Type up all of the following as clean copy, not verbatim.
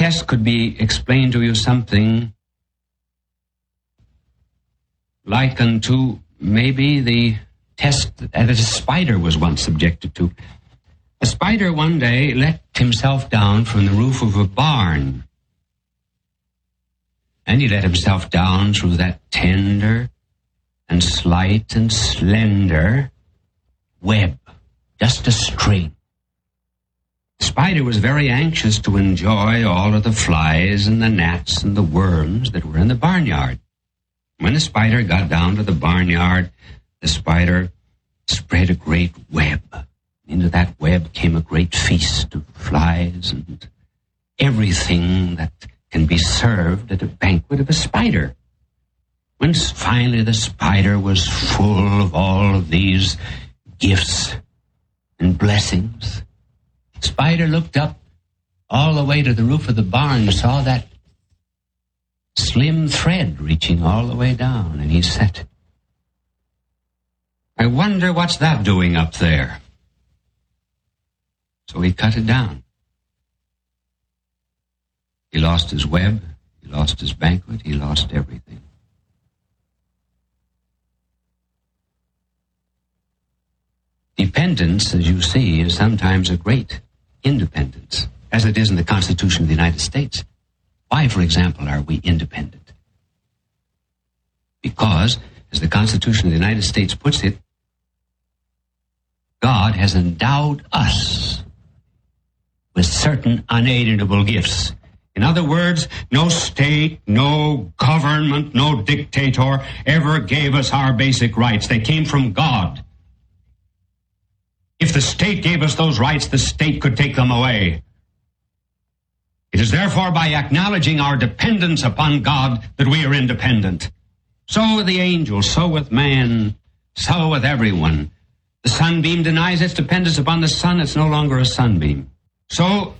test could be explained to you something like unto maybe the test that a spider was once subjected to. A spider one day let himself down from the roof of a barn. And he let himself down through that tender and slight and slender web, just a string. The spider was very anxious to enjoy all of the flies and the gnats and the worms that were in the barnyard. When the spider got down to the barnyard, the spider spread a great web. Into that web came a great feast of flies and everything that can be served at a banquet of a spider. When finally the spider was full of all of these gifts and blessings, the spider looked up all the way to the roof of the barn and saw that slim thread reaching all the way down, and he said, I wonder what's that doing up there? So he cut it down. He lost his web, he lost his banquet, he lost everything. Dependence, as you see, is sometimes a great independence, as it is in the Constitution of the United States. Why, for example, are we independent? Because, as the Constitution of the United States puts it, God has endowed us with certain unalienable gifts. In other words, no state, no government, no dictator ever gave us our basic rights. They came from God. If the state gave us those rights, the state could take them away. It is therefore by acknowledging our dependence upon God that we are independent. So with the angels, so with man, so with everyone. The sunbeam denies its dependence upon the sun. It's no longer a sunbeam. So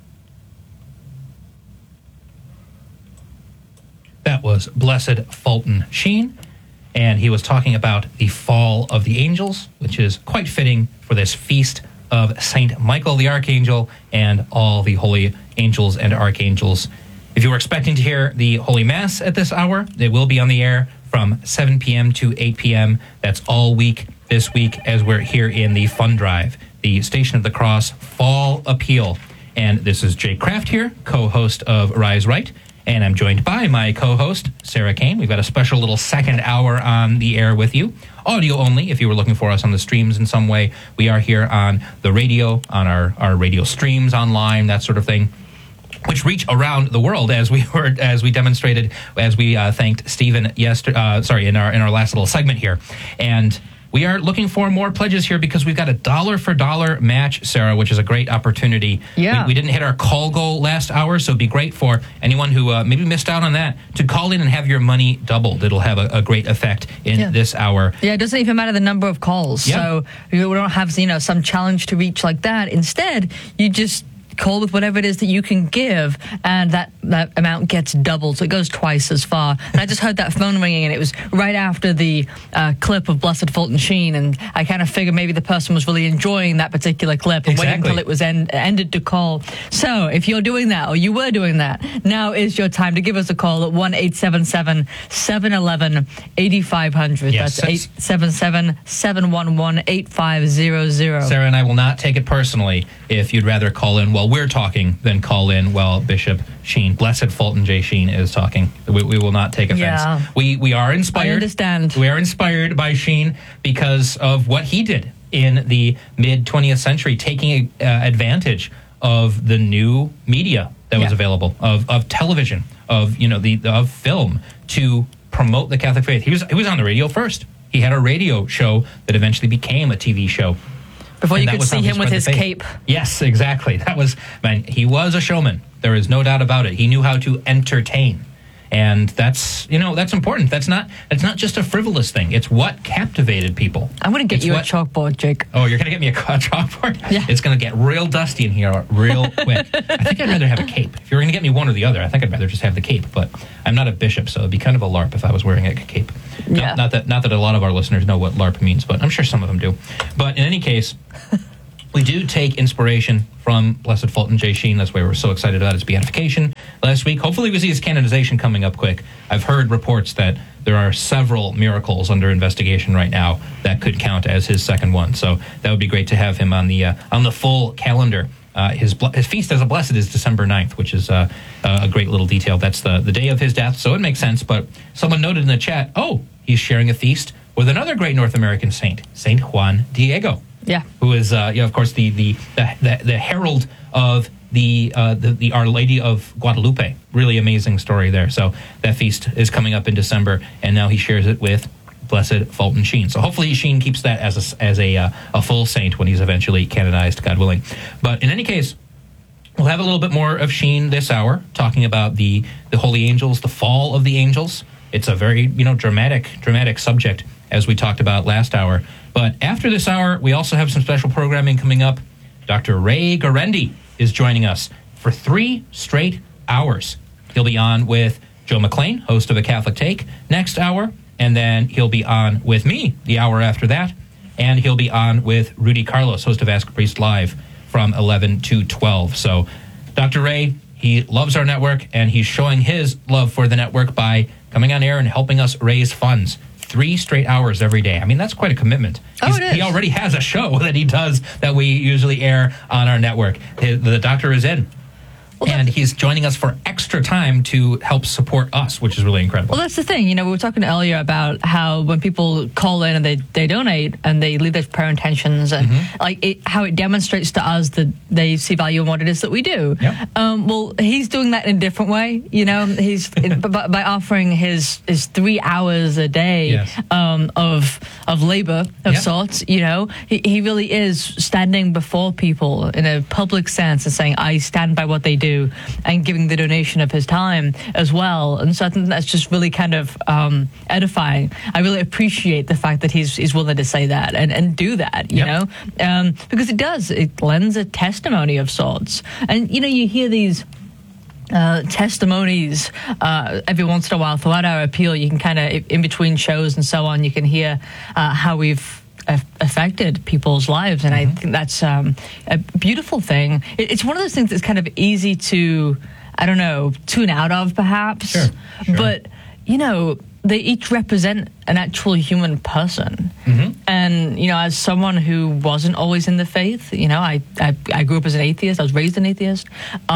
that was Blessed Fulton Sheen, and he was talking about the fall of the angels, which is quite fitting for this feast of Saint Michael the Archangel and all the holy angels and archangels. If you were expecting to hear the Holy Mass at this hour, it will be on the air from 7 p.m. to 8 p.m. That's all week this week as we're here in the Fund Drive, the Station of the Cross Fall Appeal. And this is Jake Kraft here, co-host of Rise Right, and I'm joined by my co-host, Sarah Kane. We've got a special little second hour on the air with you. Audio only, if you were looking for us on the streams in some way. We are here on the radio, on our radio streams online, that sort of thing, which reach around the world, as we demonstrated, as we thanked Stephen in our last little segment here. And we are looking for more pledges here because we've got a $1-for-$1 match, Sarah, which is a great opportunity. Yeah. We didn't hit our call goal last hour, so it'd be great for anyone who maybe missed out on that to call in and have your money doubled. It'll have a great effect in this hour. Yeah, it doesn't even matter the number of calls. Yeah. So we don't have, some challenge to reach like that. Instead, you just call with whatever it is that you can give, and that amount gets doubled, so it goes twice as far. And I just heard that phone ringing, and it was right after the clip of Blessed Fulton Sheen, and I kind of figured maybe the person was really enjoying that particular clip and waiting until it was ended to call. So if you're doing that, or you were doing that, now is your time to give us a call at 1-877-711-8500. Yes, that's 877-711-8500. Sarah and I will not take it personally if you'd rather call in while we're talking than call in while Bishop Sheen, Blessed Fulton J. Sheen, is talking. We will not take offense. Yeah. We are inspired. I understand. We are inspired by Sheen because of what he did in the mid-20th century, taking advantage of the new media that was available, of television, of film, to promote the Catholic faith. He was on the radio first. He had a radio show that eventually became a TV show. Before you could see him with his cape. Yes, exactly. He was a showman. There is no doubt about it. He knew how to entertain. And that's important. That's not just a frivolous thing. It's what captivated people. I'm going to get you a chalkboard, Jake. Oh, you're going to get me a chalkboard? Yeah. It's going to get real dusty in here real quick. I think I'd rather have a cape. If you're going to get me one or the other, I think I'd rather just have the cape. But I'm not a bishop, so it'd be kind of a LARP if I was wearing a cape. Yeah. Not that a lot of our listeners know what LARP means, but I'm sure some of them do. But in any case, We do take inspiration from Blessed Fulton J. Sheen. That's why we're so excited about his beatification last week. Hopefully we see his canonization coming up quick. I've heard reports that there are several miracles under investigation right now that could count as his second one. So that would be great to have him on the full calendar. His feast as a blessed is December 9th, which is a great little detail. That's the day of his death, so it makes sense. But someone noted in the chat, he's sharing a feast with another great North American saint, Saint Juan Diego. Yeah, who is, of course, the herald of the Our Lady of Guadalupe. Really amazing story there. So that feast is coming up in December, and now he shares it with Blessed Fulton Sheen. So hopefully Sheen keeps that as a full saint when he's eventually canonized, God willing. But in any case, we'll have a little bit more of Sheen this hour, talking about the holy angels, the fall of the angels. It's a very dramatic subject, as we talked about last hour. But after this hour, we also have some special programming coming up. Dr. Ray Garendi is joining us for 3 straight hours. He'll be on with Joe McLean, host of A Catholic Take, next hour. And then he'll be on with me the hour after that. And he'll be on with Rudy Carlos, host of Ask a Priest Live, from 11 to 12. So Dr. Ray, he loves our network, and he's showing his love for the network by coming on air and helping us raise funds. 3 straight hours every day. I mean, that's quite a commitment. It is. He already has a show that he does that we usually air on our network. The doctor is in. And he's joining us for extra time to help support us, which is really incredible. Well, that's the thing. We were talking earlier about how when people call in and they donate and they leave their prayer intentions and how it demonstrates to us that they see value in what it is that we do. Yep. Well, he's doing that in a different way. He's by offering his 3 hours a day Yes. of labor of sorts. He really is standing before people in a public sense and saying, I stand by what they do, and giving the donation of his time as well. And so I think that's just really kind of edifying. I really appreciate the fact that he's willing to say that and do that, you know, because it lends a testimony of sorts. And, you hear these testimonies every once in a while throughout our appeal. You can kind of, in between shows and so on, you can hear how we've affected people's lives, and I think that's a beautiful thing. It's one of those things that's kind of easy to, tune out of, perhaps. Sure. But they each represent an actual human person. And as someone who wasn't always in the faith, I grew up as an atheist. I was raised an atheist.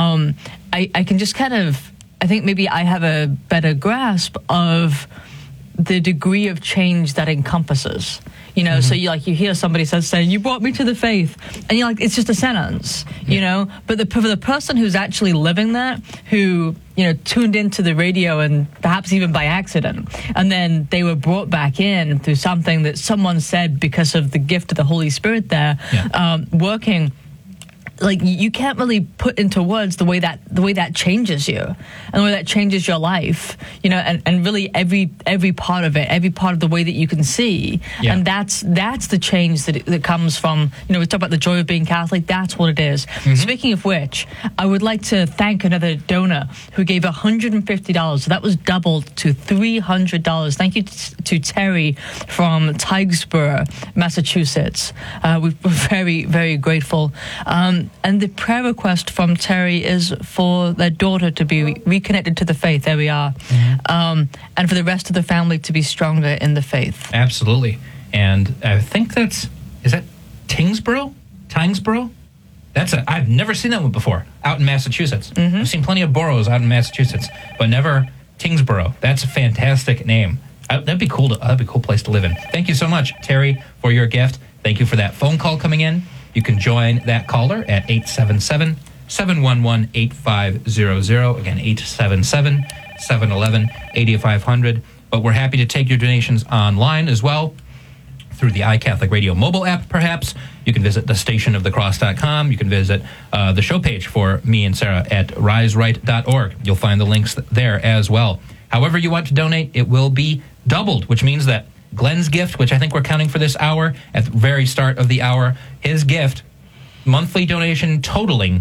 I can just kind of, I think maybe I have a better grasp of the degree of change that encompasses. So you hear somebody saying, you brought me to the faith, and you're like, it's just a sentence, but for the person who's actually living that, who tuned into the radio and perhaps even by accident, and then they were brought back in through something that someone said because of the gift of the Holy Spirit there, working. Like, you can't really put into words the way that changes you, and the way that changes your life, and really every part of it, every part of the way that you can see, and that's the change that comes from, we talk about the joy of being Catholic. That's what it is. Speaking of which, I would like to thank another donor who gave $150, so that was doubled to $300. Thank you to Terry from Tightsboro, Massachusetts. We're very, very grateful. And the prayer request from Terry is for their daughter to be reconnected to the faith. There we are. And for the rest of the family to be stronger in the faith. Absolutely. And I think is that Tingsboro? I've never seen that one before, out in Massachusetts. I've seen plenty of boroughs out in Massachusetts, but never Tingsboro. That's a fantastic name. That'd be cool. That'd be a cool place to live in. Thank you so much, Terry, for your gift. Thank you for that phone call coming in. You can join that caller at 877-711-8500. Again, 877-711-8500. But we're happy to take your donations online as well, through the iCatholic Radio mobile app, perhaps. You can visit thestationofthecross.com. You can visit the show page for me and Sarah at riseright.org. You'll find the links there as well. However you want to donate, it will be doubled, which means that Glenn's gift, which I think we're counting for this hour, at the very start of the hour, his gift, monthly donation totaling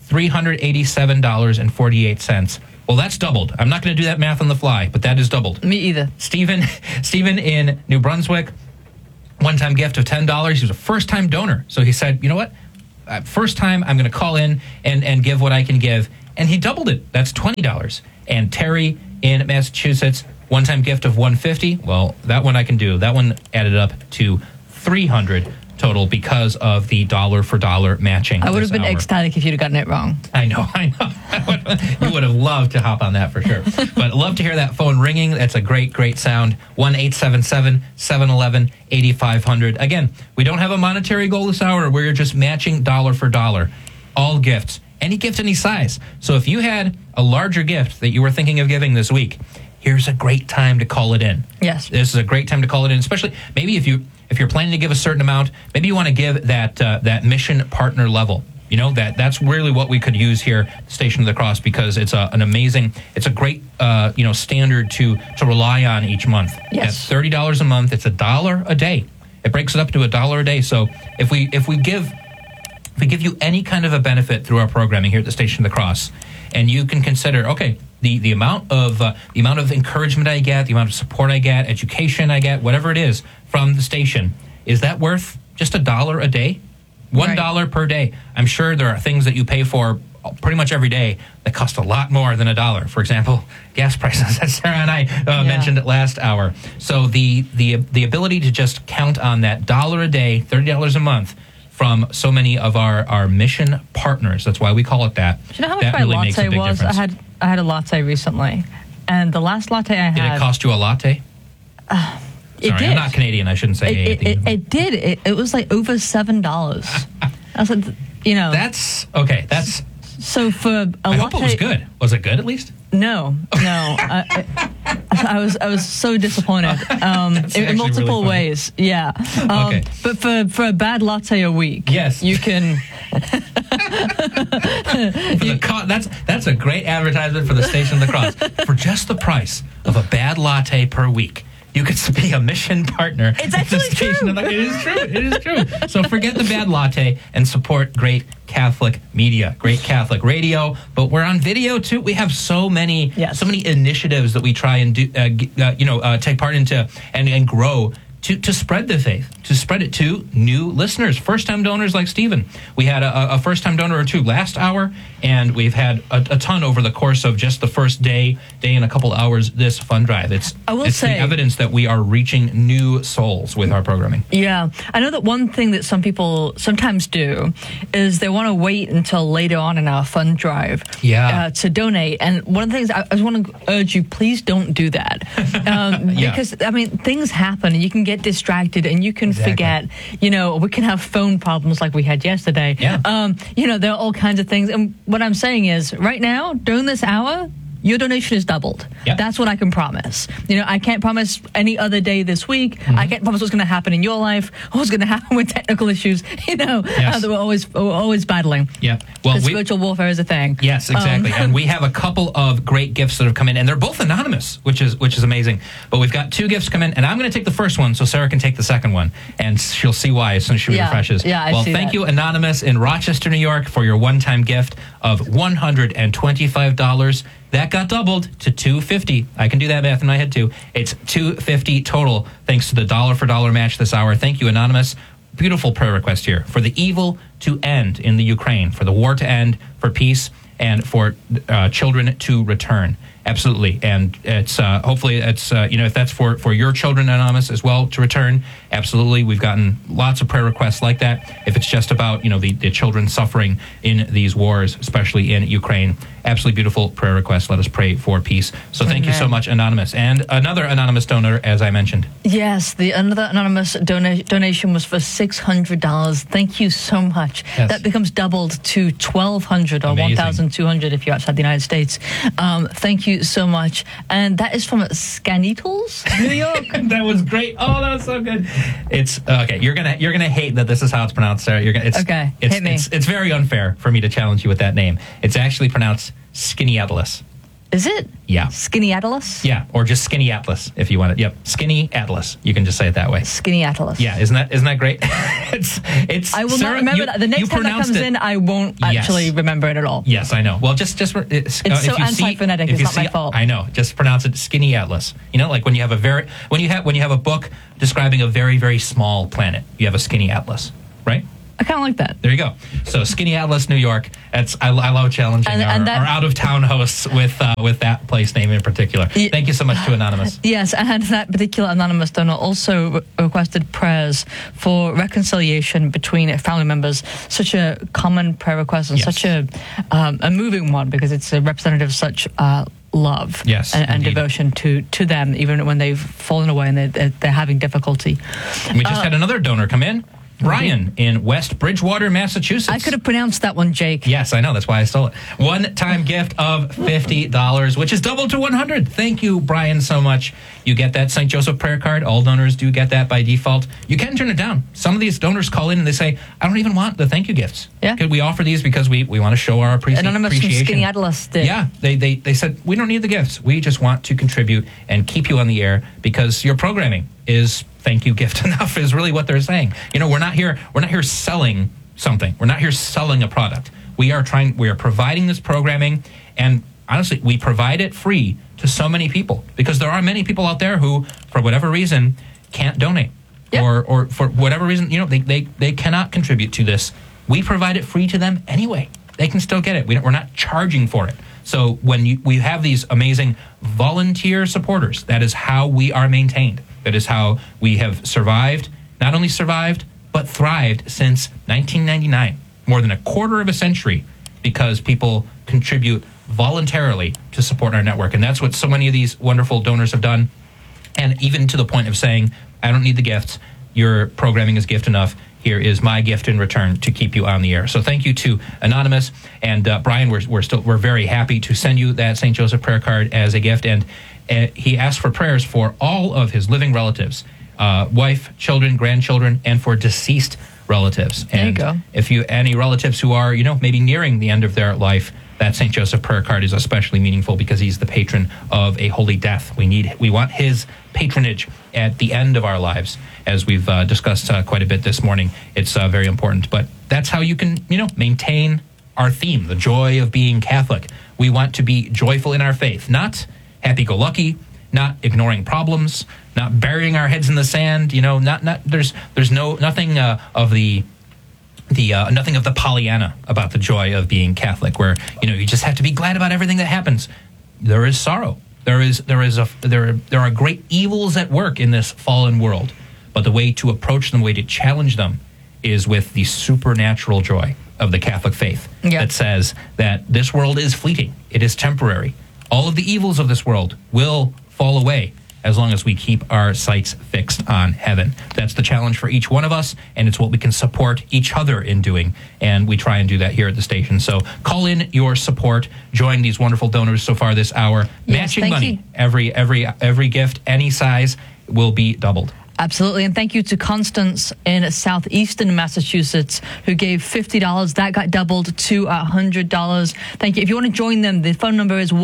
$387.48. Well, that's doubled. I'm not going to do that math on the fly, but that is doubled. Me either. Stephen in New Brunswick, one-time gift of $10. He was a first-time donor. So he said, you know what? first time I'm going to call in and give what I can give. And he doubled it. That's $20. And Terry in Massachusetts, one-time gift of $150. Well, that one I can do. That one added up to $300 total because of the dollar-for-dollar matching. I would have been this hour. ecstatic if you'd have gotten it wrong. I know. You would have loved to hop on that for sure. But love to hear that phone ringing. That's a great, great sound. 1-877-711-8500. Again, we don't have a monetary goal this hour. We're just matching dollar for dollar. All gifts. Any gift, any size. So if you had a larger gift that you were thinking of giving this week, here's a great time to call it in. Yes. This is a great time to call it in, especially maybe if you're planning to give a certain amount, maybe you want to give that mission partner level. You know, that's really what we could use here at Station of the Cross, because it's a great standard to rely on each month. Yes. At $30 a month, it's $1 a day. It breaks it up to $1 a day. So if we give you any kind of a benefit through our programming here at the Station of the Cross, and you can consider, okay, the amount of encouragement I get, the amount of support I get, education I get, whatever it is from the station, is that worth just $1 a day? $1 per day. I'm sure there are things that you pay for pretty much every day that cost a lot more than $1. For example, gas prices, as Sarah and I mentioned it last hour. So the ability to just count on that $1 a day, $30 a month, from so many of our mission partners. That's why we call it that. Do you know how much that my really makes a latte big was? difference. I had a latte recently, and the last latte I had... Did it cost you a latte? It Sorry, did. I'm not Canadian. I shouldn't say It did. It was like over $7. I was like, That's okay. That's... So for a I latte... hope it was good. Was it good at least? No. I was so disappointed in multiple really ways. Yeah. Okay. But for a bad latte a week, Yes. you can. That's a great advertisement for the Station of the Cross. For just the price of a bad latte per week, you could be a mission partner. It's actually true. It is true. It is true. So forget the bad latte and support great Catholic media, great Catholic radio. But we're on video too. We have so many initiatives that we try and do, take part into and grow to spread the faith, to spread it to new listeners, first-time donors like Stephen. We had a first-time donor or two last hour, and we've had a ton over the course of just the first day and a couple hours this fund drive. It's the evidence that we are reaching new souls with our programming. Yeah. I know that one thing that some people sometimes do is they want to wait until later on in our fund drive to donate. And one of the things I just want to urge you, please don't do that. Because, I mean, things happen and you can get distracted and you can forget, we can have phone problems like we had yesterday. Yeah. There are all kinds of things. And what I'm saying is right now, during this hour, your donation is doubled. Yep. That's what I can promise. I can't promise any other day this week. Mm-hmm. I can't promise what's going to happen in your life, what's going to happen with technical issues, that we're always battling. Yeah. Well, spiritual warfare is a thing. Yes, exactly. And we have a couple of great gifts that have come in, and they're both anonymous, which is amazing. But we've got two gifts come in, and I'm going to take the first one so Sarah can take the second one, and she'll see why as soon as she refreshes. Yeah, well, thank you, Anonymous in Rochester, New York, for your one-time gift of $125. That got doubled to $250. I can do that math in my head too. It's $250 total, thanks to the dollar-for-dollar match this hour. Thank you, Anonymous. Beautiful prayer request here for the evil to end in the Ukraine, for the war to end, for peace, and for children to return. Absolutely. And it's hopefully it's if that's for your children, Anonymous, as well, to return. Absolutely. We've gotten lots of prayer requests like that. If it's just about the children suffering in these wars, especially in Ukraine, absolutely beautiful prayer request. Let us pray for peace. So thank you so much, Anonymous. And another anonymous donor, as I mentioned. Yes, another anonymous donation was for $600. Thank you so much. Yes. That becomes doubled to $1,200 or $1,200 if you're outside the United States. Thank you so much. And that is from Scanitals, New York. That was great. Oh, that was so good. It's okay. You're gonna hate that this is how it's pronounced, Sarah. Hit me. It's very unfair for me to challenge you with that name. It's actually pronounced Skinny Atlas. Is it? Yeah. Skinny Atlas? Yeah, or just Skinny Atlas if you want it. Yep, Skinny Atlas. You can just say it that way. Skinny Atlas. Yeah, isn't that great? it's. I will Sarah, not remember that. The next time that comes in, I won't actually remember it at all. Yes, I know. Well, just it's so anti-phonetic. It's not my fault. I know. Just pronounce it Skinny Atlas. Like when you have a book describing a very, very small planet, you have a Skinny Atlas, right? I kind of like that. There you go. So Skinny Atlas, New York. I love challenging our out-of-town hosts with that place name in particular. Thank you so much to Anonymous. Yes, and that particular anonymous donor also requested prayers for reconciliation between family members. Such a common prayer request and such a moving one, because it's a representative of such love and devotion to them, even when they've fallen away and they're having difficulty. We just had another donor come in. Brian in West Bridgewater, Massachusetts. I could have pronounced that one, Jake. Yes, I know. That's why I stole it. One-time gift of $50, which is double to $100. Thank you, Brian, so much. You get that St. Joseph prayer card. All donors do get that by default. You can turn it down. Some of these donors call in and they say, I don't even want the thank you gifts. Yeah. We offer these because we want to show our appreciation. Anonymous from Skinny Atlas did. Yeah. They said, we don't need the gifts. We just want to contribute and keep you on the air because your programming is thank you gift enough, is really what they're saying. We're not here selling something. We're not here selling a product. We are providing this programming, and honestly, we provide it free to so many people because there are many people out there who, for whatever reason, can't donate. Yep. Or for whatever reason, they cannot contribute to this. We provide it free to them anyway. They can still get it. We're not charging for it. So when we have these amazing volunteer supporters, that is how we are maintained. That is how we have survived, not only survived, but thrived since 1999, more than a quarter of a century, because people contribute voluntarily to support our network. And that's what so many of these wonderful donors have done. And even to the point of saying, I don't need the gifts. Your programming is gift enough. Here is my gift in return to keep you on the air. So thank you to Anonymous and Brian. We're very happy to send you that St. Joseph prayer card as a gift. And he asked for prayers for all of his living relatives, wife, children, grandchildren, and for deceased relatives. There you go. If any relatives who are, maybe nearing the end of their life, that St. Joseph prayer card is especially meaningful because he's the patron of a holy death. We want his patronage at the end of our lives, as we've discussed quite a bit this morning. It's very important. But that's how you can, maintain our theme, the joy of being Catholic. We want to be joyful in our faith, not happy-go-lucky, not ignoring problems, not burying our heads in the sand. There's nothing of the nothing of the Pollyanna about the joy of being Catholic, where you just have to be glad about everything that happens. There is sorrow. There are great evils at work in this fallen world, but the way to approach them, the way to challenge them, is with the supernatural joy of the Catholic faith that says that this world is fleeting, it is temporary. All of the evils of this world will fall away as long as we keep our sights fixed on heaven. That's the challenge for each one of us, and it's what we can support each other in doing, and we try and do that here at the station. So call in your support, join these wonderful donors so far this hour. Yes, matching money, every gift, any size, will be doubled. Absolutely. And thank you to Constance in southeastern Massachusetts who gave $50. That got doubled to $100. Thank you. If you want to join them, the phone number is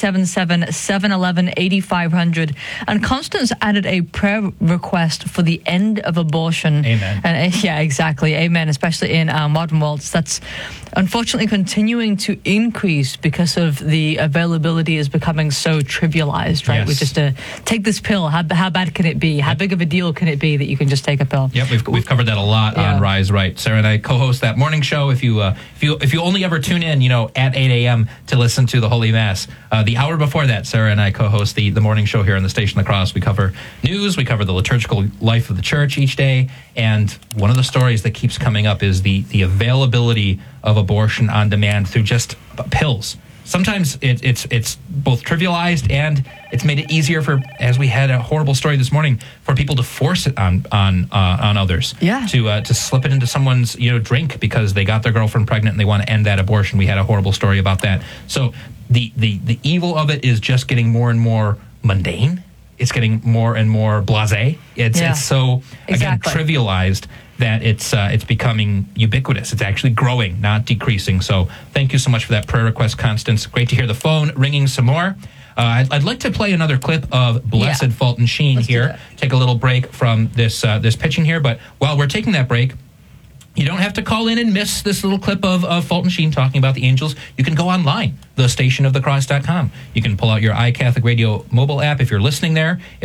1-877-711-8500. And Constance added a prayer request for the end of abortion. Amen. And yeah, exactly. Amen. Especially in our modern worlds. That's unfortunately continuing to increase because of the availability is becoming so trivialized, right? Yes. We just take this pill. How bad can it be? How big of a deal can it be that you can just take a pill? Yep, we've covered that a lot on Rise Right. Sarah and I co-host that morning show. If you only ever tune in, at 8 a.m. to listen to the Holy Mass, the hour before that, Sarah and I co-host the morning show here on the Station of the Cross. We cover news, we cover the liturgical life of the church each day, and one of the stories that keeps coming up is the availability of abortion on demand through just pills. Sometimes it's both trivialized and it's made it easier for, as we had a horrible story this morning, for people to force it on others. Yeah. To slip it into someone's drink because they got their girlfriend pregnant and they want to end that abortion. We had a horrible story about that. So the evil of it is just getting more and more mundane. It's getting more and more blasé. It's so again trivialized that it's becoming ubiquitous. It's actually growing, not decreasing. So thank you so much for that prayer request, Constance. Great to hear the phone ringing some more. I'd like to play another clip of Blessed Fulton Sheen here. Take a little break from this pitching here. But while we're taking that break, you don't have to call in and miss this little clip of Fulton Sheen talking about the angels. You can go online, thestationofthecross.com. You can pull out your iCatholic Radio mobile app. If you're listening there, it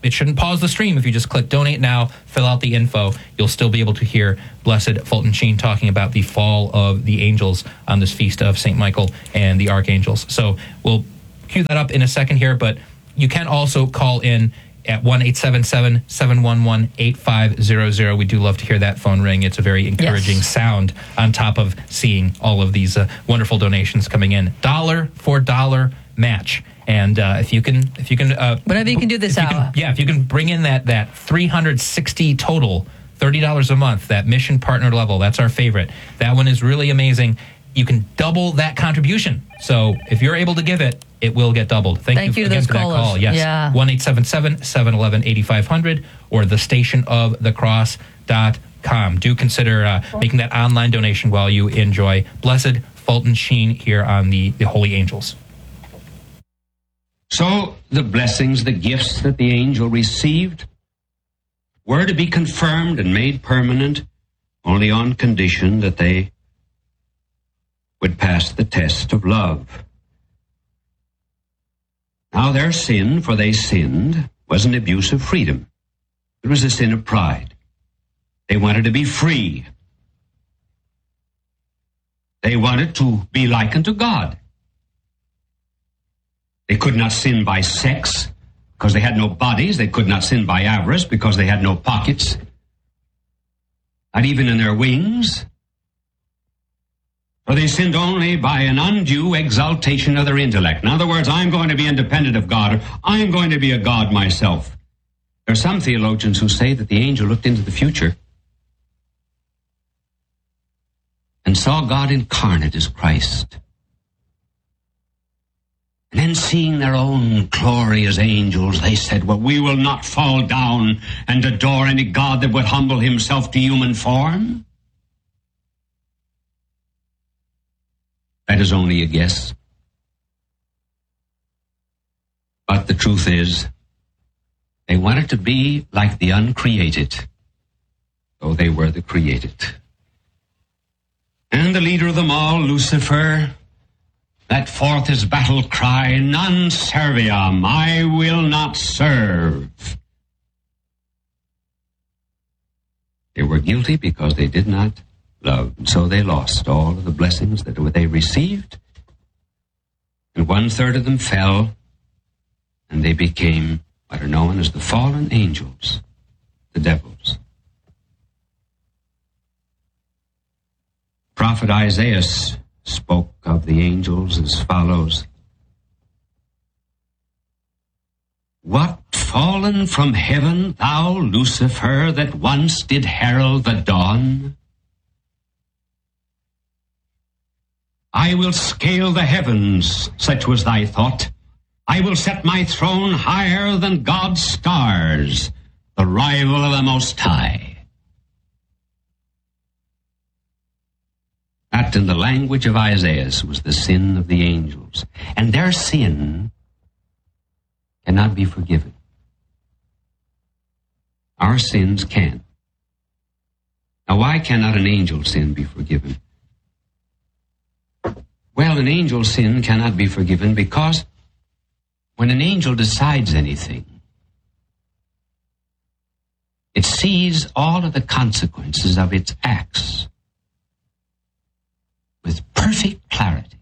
it shouldn't pause the stream if you just click donate now, fill out the info. You'll still be able to hear Blessed Fulton Sheen talking about the fall of the angels on this feast of St. Michael and the archangels. So we'll cue that up in a second here, but you can also call in at 1-877-711-8500. We do love to hear that phone ring. It's a very encouraging sound on top of seeing all of these wonderful donations coming in. $1 for $1 match. And if you can, whatever you can do this hour. If you can bring in that 360 total, $30 a month, that mission partner level, that's our favorite. That one is really amazing. You can double that contribution. So if you're able to give it, it will get doubled. Thank you to again those for that callers. call. Yes. Yeah. 1-877-711-8500 or thestationofthecross.com. Do consider making that online donation while you enjoy Blessed Fulton Sheen here on the Holy Angels. So the blessings, the gifts that the angel received were to be confirmed and made permanent only on condition that they would pass the test of love. Now their sin, for they sinned, was an abuse of freedom. It was a sin of pride. They wanted to be free. They wanted to be like unto God. They could not sin by sex because they had no bodies. They could not sin by avarice because they had no pockets. Not even in their wings. For they sinned only by an undue exaltation of their intellect. In other words, I'm going to be independent of God, or I'm going to be a God myself. There are some theologians who say that the angel looked into the future and saw God incarnate as Christ. And then seeing their own glory as angels, they said, well, we will not fall down and adore any God that would humble himself to human form. That is only a guess. But the truth is, they wanted to be like the uncreated, though they were the created. And the leader of them all, Lucifer, let forth his battle cry, non serviam, I will not serve. They were guilty because they did not love, and so they lost all of the blessings that they received, and 1/3 of them fell, and they became what are known as the fallen angels, the devils. Prophet Isaiah spoke of the angels as follows. What, fallen from heaven, thou Lucifer, that once did herald the dawn? I will scale the heavens, such was thy thought. I will set my throne higher than God's stars, the rival of the Most High. That, in the language of Isaiah, was the sin of the angels. And their sin cannot be forgiven. Our sins can. Now, why cannot an angel's sin be forgiven? Well, an angel's sin cannot be forgiven because when an angel decides anything, it sees all of the consequences of its acts with perfect clarity.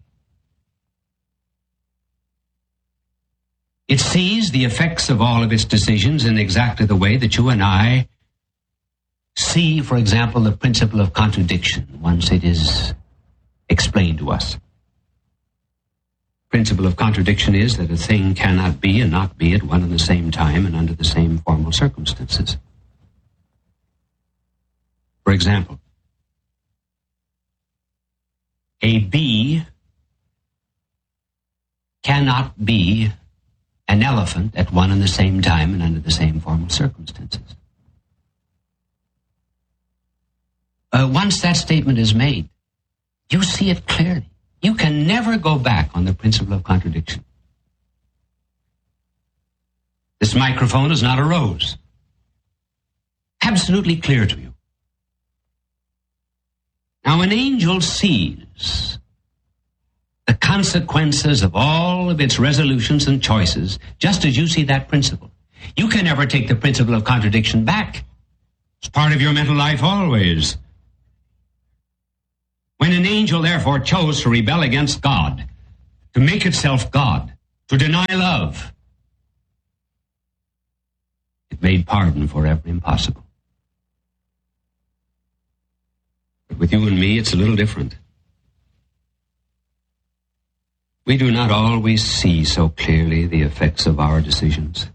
It sees the effects of all of its decisions in exactly the way that you and I see, for example, the principle of contradiction once it is explained to us. Principle of contradiction is that a thing cannot be and not be at one and the same time and under the same formal circumstances. For example, a bee cannot be an elephant at one and the same time and under the same formal circumstances. Once that statement is made, you see it clearly. You can never go back on the principle of contradiction. This microphone is not a rose. Absolutely clear to you. Now, an angel sees the consequences of all of its resolutions and choices, just as you see that principle. You can never take the principle of contradiction back. It's part of your mental life always. When an angel, therefore, chose to rebel against God, to make itself God, to deny love, it made pardon forever impossible. But with you and me, it's a little different. We do not always see so clearly the effects of our decisions.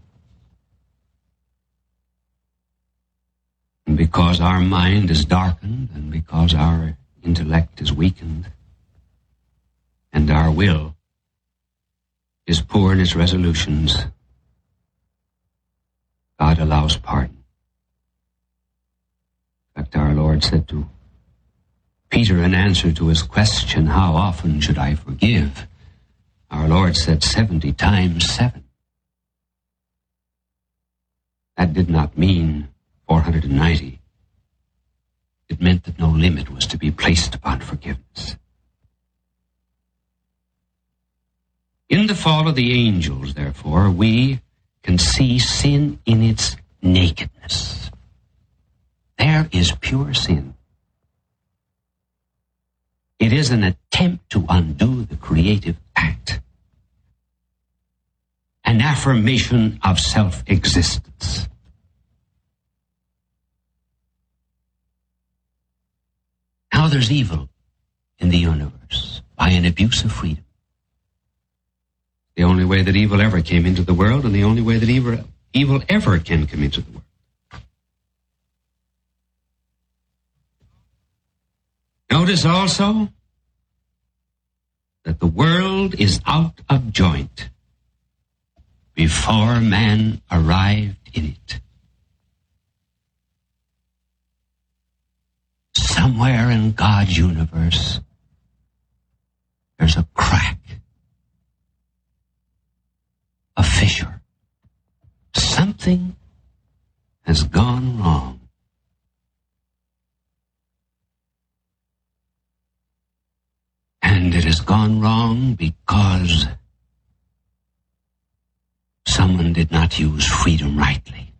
And because our mind is darkened, and because our intellect is weakened, and our will is poor in its resolutions, God allows pardon. In fact, our Lord said to Peter in answer to his question, how often should I forgive? Our Lord said 70 times 7. That did not mean 490. It meant that no limit was to be placed upon forgiveness. In the fall of the angels, therefore, we can see sin in its nakedness. There is pure sin. It is an attempt to undo the creative act, an affirmation of self-existence. Now there's evil in the universe by an abuse of freedom. The only way that evil ever came into the world, and the only way that evil ever can come into the world. Notice also that the world is out of joint before man arrived in it. Somewhere in God's universe, there's a crack, a fissure. Something has gone wrong. And it has gone wrong because someone did not use freedom rightly.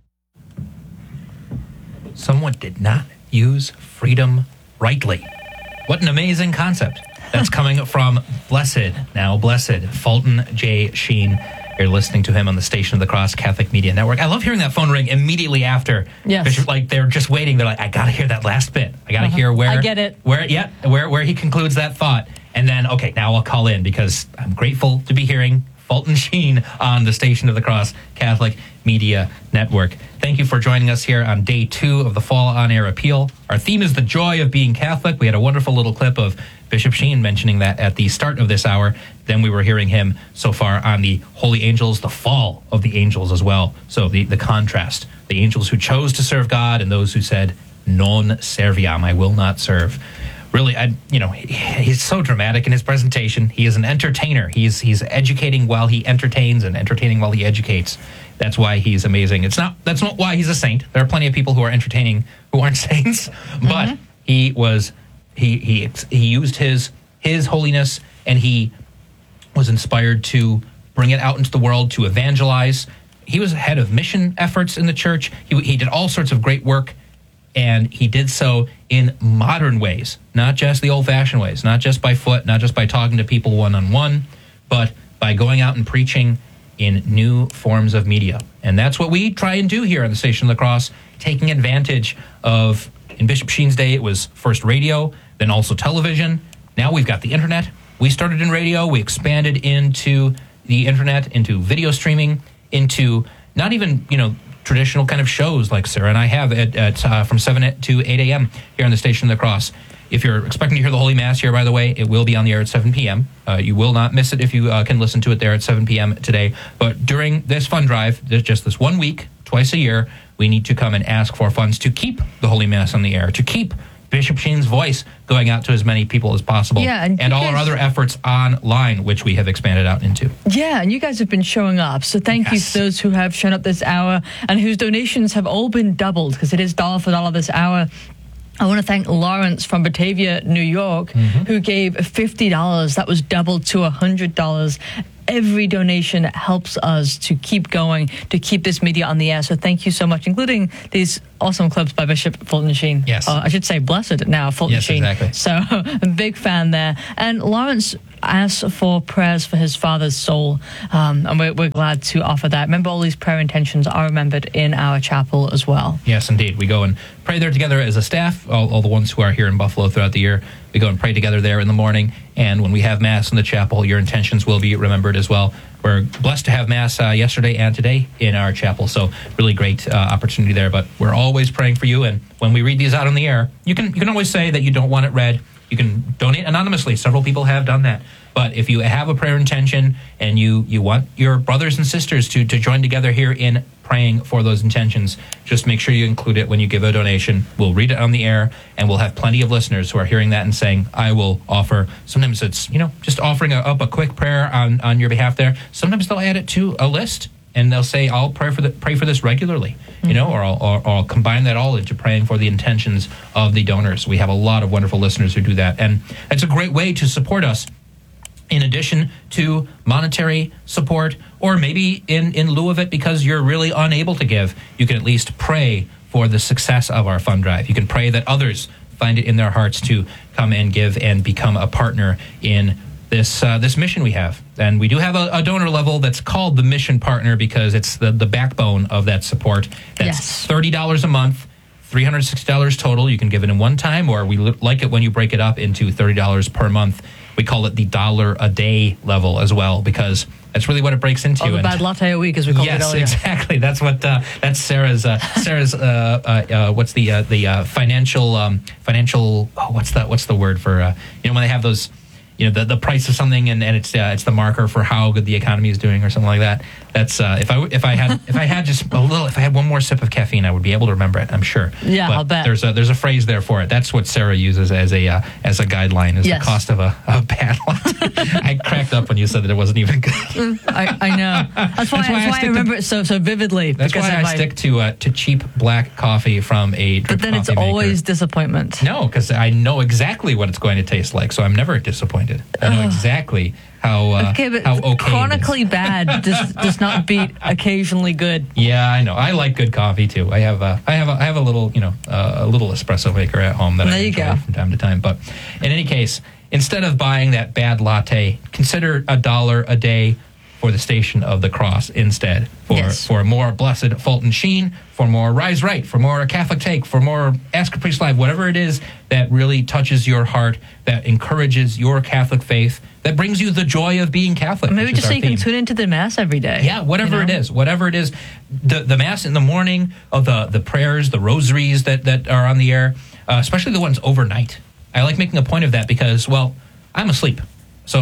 Someone did not use freedom rightly. What an amazing concept. That's coming from blessed Fulton J. Sheen. You're listening to him on the Station of the Cross Catholic Media Network. I love hearing that phone ring immediately after. Yes. Bishop, like they're just waiting. They're like, I got to hear that last bit. I got to hear where. I get it. Where he concludes that thought. And then, okay, now I'll call in because I'm grateful to be hearing Fulton Sheen on the Station of the Cross Catholic Media Network. Thank you for joining us here on day 2 of the Fall On Air Appeal. Our theme is the joy of being Catholic. We had a wonderful little clip of Bishop Sheen mentioning that at the start of this hour. Then we were hearing him so far on the holy angels, the fall of the angels as well. So the contrast, the angels who chose to serve God and those who said, non serviam, I will not serve. Really, he's so dramatic in his presentation. He is an entertainer. He's educating while he entertains and entertaining while he educates. That's why he's amazing. That's not why he's a saint. There are plenty of people who are entertaining who aren't saints, but he used his holiness, and he was inspired to bring it out into the world to evangelize. He was head of mission efforts in the church. He did all sorts of great work. And he did so in modern ways, not just the old-fashioned ways, not just by foot, not just by talking to people one-on-one, but by going out and preaching in new forms of media. And that's what we try and do here on the Station of the Cross, taking advantage of, in Bishop Sheen's day, it was first radio, then also television. Now we've got the internet. We started in radio. We expanded into the internet, into video streaming, into not even, traditional kind of shows like Sarah and I have at from 7 to 8 a.m. here on the Station of the Cross. If you're expecting to hear the Holy Mass here, by the way, it will be on the air at 7 p.m. You will not miss it if you can listen to it there at 7 p.m. today. But during this fund drive, just this 1 week, twice a year, we need to come and ask for funds to keep the Holy Mass on the air, to keep Bishop Sheen's voice going out to as many people as possible. Yeah, and all our other efforts online, which we have expanded out into. Yeah, and you guys have been showing up. So thank you for those who have shown up this hour and whose donations have all been doubled, because it is dollar for dollar this hour. I want to thank Lawrence from Batavia, New York, who gave $50. That was doubled to $100. every donation helps us to keep going, to keep this media on the air. So thank you so much, including these awesome clips by Bishop Fulton Sheen. Yes. I should say blessed now, Fulton Yes, Sheen. exactly. So a big fan there. And Lawrence asked for prayers for his father's soul, and we're glad to offer that. Remember, all these prayer intentions are remembered in our chapel as well. Yes, indeed. We go and pray there together as a staff, all the ones who are here in Buffalo throughout the year. We go and pray together there in the morning, and when we have Mass in the chapel, your intentions will be remembered as well. We're blessed to have Mass yesterday and today in our chapel, so really great opportunity there. But we're always praying for you, and when we read these out on the air, you can always say that you don't want it read. You can donate anonymously. Several people have done that. But if you have a prayer intention and you want your brothers and sisters to join together here in praying for those intentions, just make sure you include it when you give a donation. We'll read it on the air, and we'll have plenty of listeners who are hearing that and saying, I will offer. Sometimes it's, just offering up a quick prayer on your behalf there. Sometimes they'll add it to a list, and they'll say, I'll pray for this regularly, or I'll combine that all into praying for the intentions of the donors. We have a lot of wonderful listeners who do that, and it's a great way to support us in addition to monetary support, or maybe in lieu of it, because you're really unable to give. You can at least pray for the success of our fund drive. You can pray that others find it in their hearts to come and give and become a partner in this mission we have. And we do have a donor level that's called the mission partner because it's the backbone of that support. That's Yes. $30 a month, $360 total. You can give it in one time, or we like it when you break it up into $30 per month. We call it the $1 a day level as well, because that's really what it breaks into. Or the bad latte a week, as we called it earlier. Yes, exactly. That's what that's Sarah's what's the financial what's the word for when they have those, the price of something and it's the marker for how good the economy is doing or something like that. That's if I had one more sip of caffeine, I would be able to remember it, I'm sure. Yeah, but I'll bet. There's a phrase there for it. That's what Sarah uses as a guideline, is Yes. the cost of a bad latte. I cracked up when you said that it wasn't even good. I know. That's why I remember it so vividly. That's why I stick to cheap black coffee from a drip But then it's coffee maker. always disappointment. No, because I know exactly what it's going to taste like, so I'm never disappointed. I know exactly how Okay, but how okay chronically it is. bad does not beat occasionally good. Yeah, I know. I like good coffee too. I have a little a little espresso maker at home that There I you enjoy go. from time to time. But in any case, instead of buying that bad latte, consider $1 a day for the Station of the Cross instead. Yes. For more Blessed Fulton Sheen, for more Rise Right, for more Catholic Take, for more Ask a Priest Live, whatever it is that really touches your heart, that encourages your Catholic faith, that brings you the joy of being Catholic. Maybe which is just so our you can theme. tune into the Mass every day. Yeah, whatever it is. The Mass in the morning, of the prayers, the rosaries that are on the air, especially the ones overnight. I like making a point of that because, well, I'm asleep. So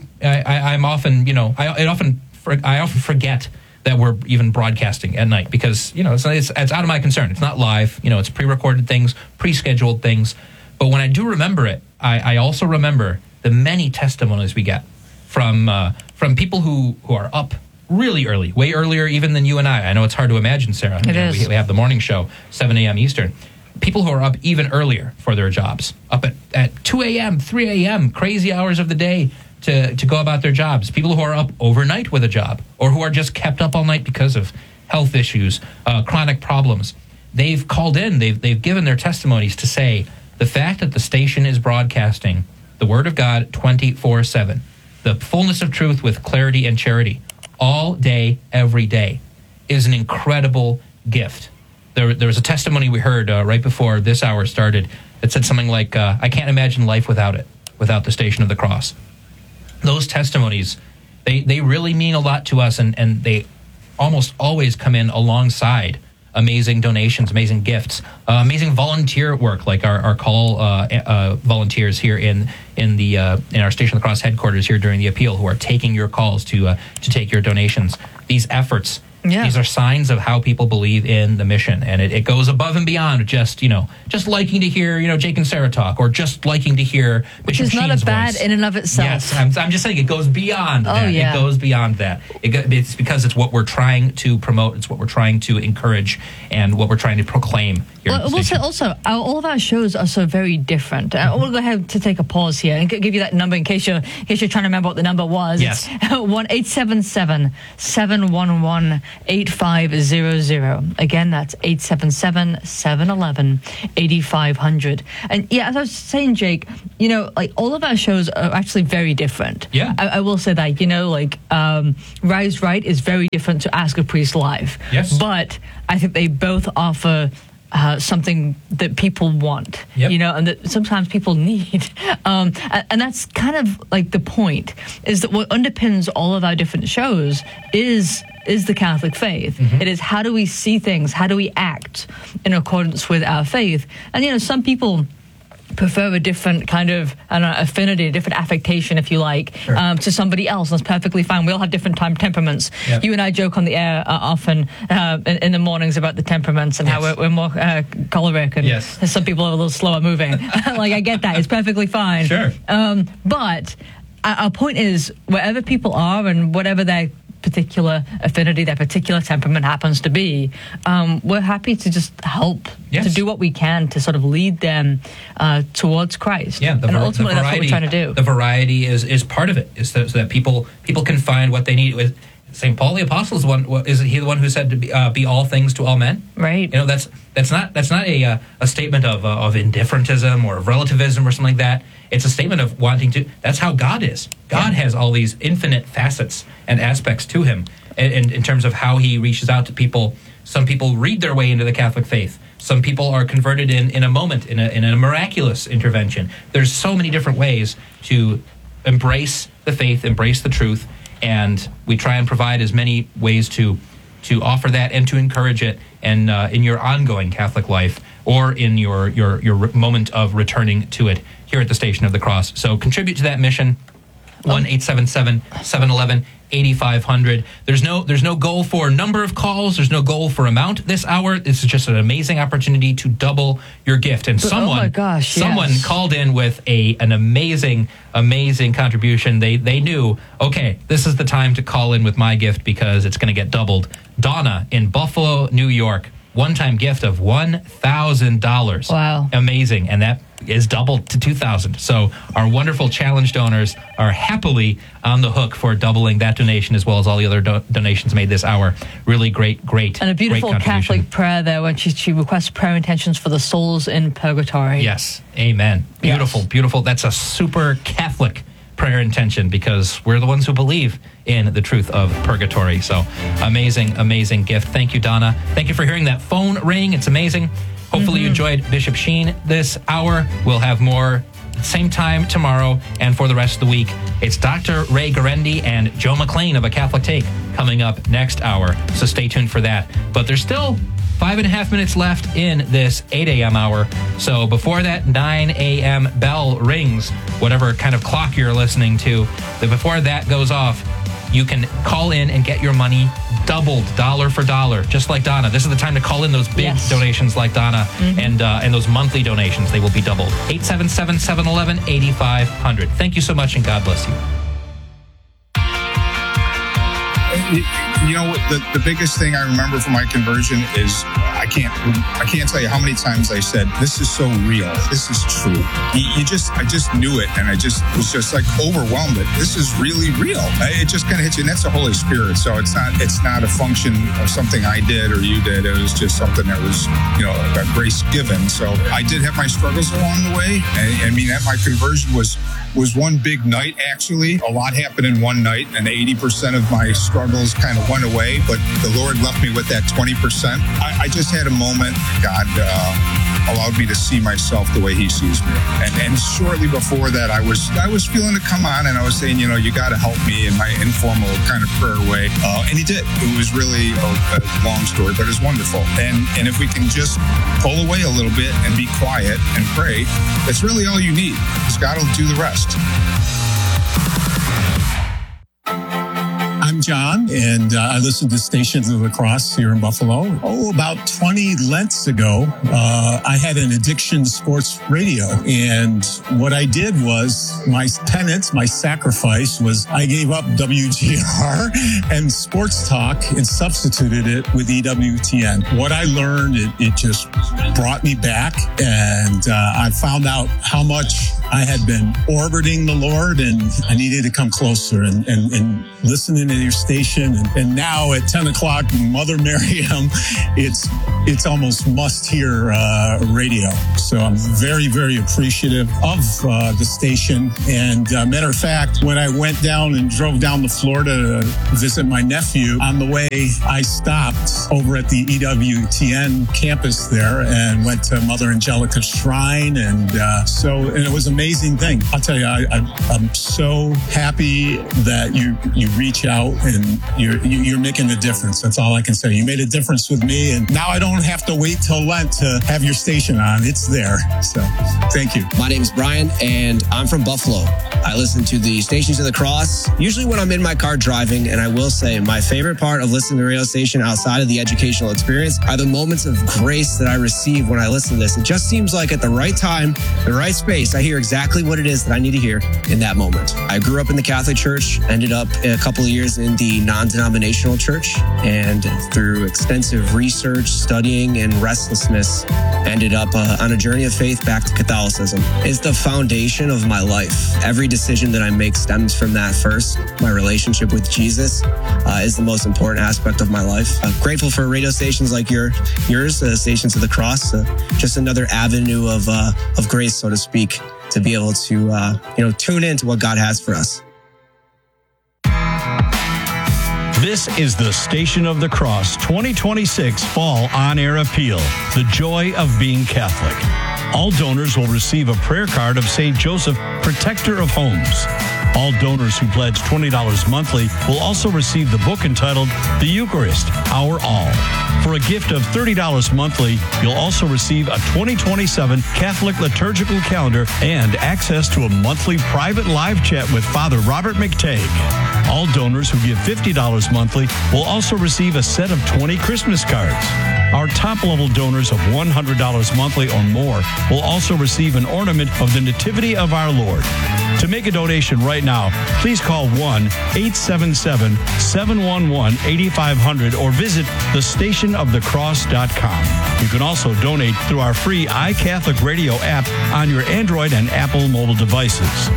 I'm often, I often forget that we're even broadcasting at night because, it's out of my concern. It's not live. It's pre-recorded things, pre-scheduled things. But when I do remember it, I also remember the many testimonies we get from people who are up really early, way earlier even than you and I. I know it's hard to imagine, Sarah. It is. We have the morning show, 7 a.m. Eastern. People who are up even earlier for their jobs, up at 2 a.m., 3 a.m., crazy hours of the day to go about their jobs. People who are up overnight with a job, or who are just kept up all night because of health issues, chronic problems. They've called in, they've given their testimonies to say the fact that the station is broadcasting the Word of God 24/7, the fullness of truth with clarity and charity, all day, every day, is an incredible gift. There was a testimony we heard right before this hour started that said something like, I can't imagine life without it, without the Station of the Cross. Those testimonies, they really mean a lot to us, and they almost always come in alongside amazing donations, amazing gifts, amazing volunteer work, like our call volunteers here in our Station of the Cross headquarters here during the appeal, who are taking your calls to take your donations. These efforts Yeah. These are signs of how people believe in the mission, and it goes above and beyond just liking to hear Jake and Sarah talk, or just liking to hear which Bishop is not Sheen's a bad voice. in and of itself. Yes, I'm just saying it goes beyond that. yeah. It goes beyond that. It's because it's what we're trying to promote. It's what we're trying to encourage, and what we're trying to proclaim here. Well, at the we'll station. say also, all of our shows are so very different. We'll go ahead to take a pause here and give you that number in case you're trying to remember what the number was. Yes. It's 1-877-711-8500. Again, that's 877-711-8500. And yeah, as I was saying, Jake, all of our shows are actually very different. Yeah. I will say that, Rise Right is very different to Ask a Priest Live. Yes. But I think they both offer something that people want, Yep. and that sometimes people need. And that's kind of like the point, is that what underpins all of our different shows is the Catholic faith. Mm-hmm. It is, how do we see things? How do we act in accordance with our faith? And, some people prefer a different kind of affinity, a different affectation, if you like, Sure. to somebody else. That's perfectly fine. We all have different temperaments. Yep. You and I joke on the air often in the mornings about the temperaments and Yes. how we're more choleric, and Yes. some people are a little slower moving. Like, I get that. It's perfectly fine. Sure. But our point is, wherever people are and whatever their particular affinity, their particular temperament happens to be, we're happy to just help, Yes. to do what we can to sort of lead them towards Christ. Yeah, and ultimately that's what we're trying to do. The variety is part of it, is so that people can find what they need. With St. Paul the Apostle is he the one who said to be all things to all men? Right. That's not a statement of indifferentism or of relativism or something like that. It's a statement of wanting to. That's how God is. God has all these infinite facets and aspects to him, in terms of how he reaches out to people. Some people read their way into the Catholic faith. Some people are converted in a moment, in a miraculous intervention. There's so many different ways to embrace the faith, embrace the truth, and we try and provide as many ways to offer that and to encourage it, and in your ongoing Catholic life, or in your moment of returning to it here at the Station of the Cross. So contribute to that mission. 1-877-711-8500. There's no goal for number of calls. There's no goal for amount this hour. This is just an amazing opportunity to double your gift. And oh my gosh, someone yes. called in with an amazing contribution. They knew, okay, this is the time to call in with my gift because it's going to get doubled. Donna in Buffalo, New York. One-time gift of $1,000. Wow. Amazing. And that is doubled to $2,000. So our wonderful challenge donors are happily on the hook for doubling that donation, as well as all the other donations made this hour. Really great. And a beautiful great contribution. Catholic prayer there when she requests prayer intentions for the souls in purgatory. Yes. Amen. Beautiful, Yes. beautiful. That's a super Catholic prayer intention, because we're the ones who believe in the truth of purgatory. So amazing gift. Thank you, Donna. Thank you for hearing that phone ring. It's amazing. Hopefully you enjoyed Bishop Sheen this hour. We'll have more same time tomorrow and for the rest of the week. It's Dr. Ray Garendi and Joe McLean of A Catholic Take coming up next hour. So stay tuned for that. But there's still 5.5 minutes left in this 8 a.m. hour. So before that 9 a.m. bell rings, whatever kind of clock you're listening to, before that goes off, you can call in and get your money doubled, dollar for dollar, just like Donna. This is the time to call in those big Yes. donations like Donna, and those monthly donations. They will be doubled. 877-711-8500. Thank you so much, and God bless you. You know, the biggest thing I remember from my conversion is I can't tell you how many times I said, "This is so real. This is true." I just knew it, and I just was just like overwhelmed that this is really real. It just kind of hits you, and that's the Holy Spirit. So it's not a function of something I did or you did. It was just something that was, a grace given. So I did have my struggles along the way. I mean, at my conversion was one big night, actually. A lot happened in one night, and 80% of my struggles kind of went away, but the Lord left me with that 20%. I just had a moment. God allowed me to see myself the way He sees me. And shortly before that, I was feeling it come on, and I was saying, you got to help me in my informal kind of prayer way. And He did. It was really a long story, but it's wonderful. And if we can just pull away a little bit and be quiet and pray, that's really all you need, because God will do the rest. I'm John, and I listen to Stations of the Cross here in Buffalo. About 20 Lents ago, I had an Addiction Sports Radio, and what I did was my penance, my sacrifice was I gave up WGR and sports talk and substituted it with EWTN. What I learned, it just brought me back, and I found out how much I had been orbiting the Lord, and I needed to come closer and listening to your station. And now at 10 o'clock, Mother Miriam, it's almost must-hear radio. So I'm very, very appreciative of the station. And matter of fact, when I went down and drove down to Florida to visit my nephew, on the way, I stopped over at the EWTN campus there and went to Mother Angelica's shrine. And it was an amazing thing. I'll tell you, I'm so happy that you reach out and you're making a difference. That's all I can say. You made a difference with me, and now I don't have to wait till Lent to have your station on. It's there. So thank you. My name is Brian, and I'm from Buffalo. I listen to the Stations of the Cross usually when I'm in my car driving, and I will say my favorite part of listening to the radio station outside of the educational experience are the moments of grace that I receive when I listen to this. It just seems like at the right time, the right space, I hear exactly what it is that I need to hear in that moment. I grew up in the Catholic Church, ended up a couple of years in the non-denominational church, and through extensive research, studying, and restlessness, ended up on a journey of faith back to Catholicism. It's the foundation of my life. Every decision that I make stems from that first. My relationship with Jesus is the most important aspect of my life. I'm grateful for radio stations like yours, Stations of the Cross, just another avenue of grace, so to speak, to be able to tune into what God has for us. This is the Station of the Cross 2026 Fall On-Air Appeal, the joy of being Catholic. All donors will receive a prayer card of St. Joseph, Protector of Homes. All donors who pledge $20 monthly will also receive the book entitled The Eucharist, Our All. For a gift of $30 monthly, you'll also receive a 2027 Catholic liturgical calendar and access to a monthly private live chat with Father Robert McTagg. All donors who give $50 monthly will also receive a set of 20 Christmas cards. Our top-level donors of $100 monthly or more will also receive an ornament of the Nativity of our Lord. To make a donation right now, please call 1-877-711-8500 or visit thestationofthecross.com. You can also donate through our free iCatholic Radio app on your Android and Apple mobile devices.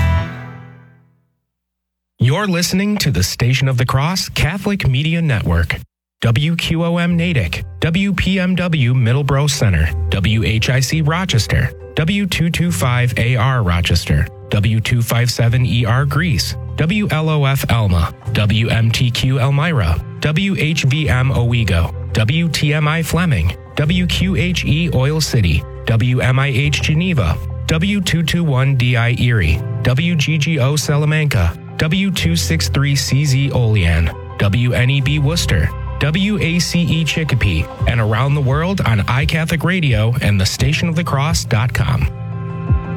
You're listening to the Station of the Cross Catholic Media Network. WQOM Natick, WPMW Middleborough Center, WHIC Rochester, W225AR Rochester, W257ER Greece, WLOF Elma, WMTQ Elmira, WHVM Owego, WTMI Fleming, WQHE Oil City, WMIH Geneva, W221DI Erie, WGGO Salamanca, W263CZ Olean, WNEB Worcester, WACE Chicopee, and around the world on iCatholic Radio and thestationofthecross.com.